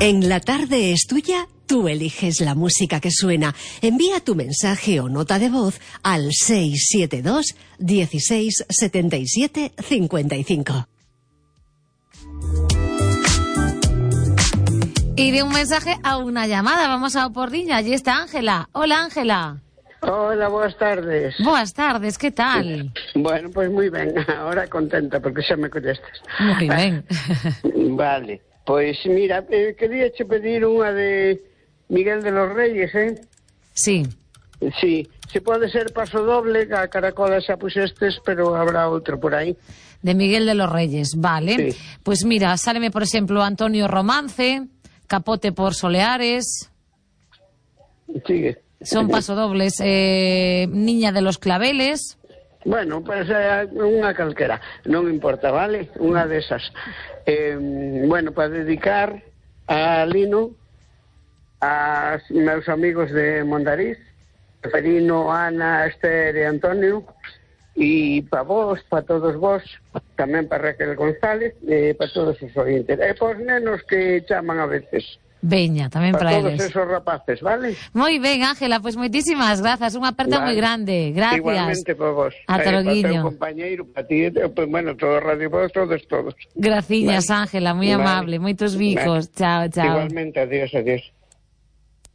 En La Tarde es Tuya, tú eliges la música que suena. Envía tu mensaje o nota de voz al 672 16 77 55. Y de un mensaje a una llamada, vamos a Oporriña, allí está Ángela. Hola, Ángela. Hola, boas tardes. Boas tardes, que tal? Bueno, pois moi ben, ahora contenta porque xa me contestas. Moi ben. Vale, pois mira, quería che pedir unha de Miguel de los Reyes, Sí. Sí, se pode ser paso doble, a Caracola xa puxestes, pero habrá outro por aí. De Miguel de los Reyes, vale. Sí. Pues mira, sáleme, por exemplo, Antonio Romance, Capote por Soleares. Sigue. Son pasodobles. Niña de los Claveles. Bueno, pues unha calquera, non importa, vale? Unha desas. Bueno, para dedicar a Lino, a meus amigos de Mondariz, Ferino, Ana, Esther e Antonio, e para vos, para todos vos, tamén para Raquel González, para todos os oyentes, e para os nenos que chaman a veces. Veña, tamén para todos eles. esos rapaces, vale? Moi ben, Ángela, pois moitísimas grazas, unha aperta moi grande. Gracias. Igualmente para vos. Ata loguiño. Para o teu compañeiro, para ti, pues, bueno, todo Radio Voz, todos. Graciñas, Vale. Ángela, moi amable, moitos bicos. Vale. Chao, chao. Igualmente, adiós.